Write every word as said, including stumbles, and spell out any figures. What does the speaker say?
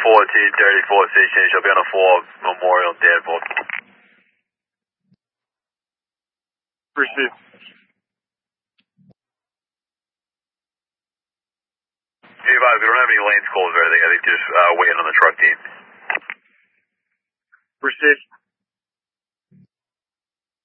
fourteen thirty-four station. She'll be on the four Memorial Danville. Proceed. Hey, advise, we don't have any lanes closed or anything. I think just uh, waiting on the truck team. Proceed.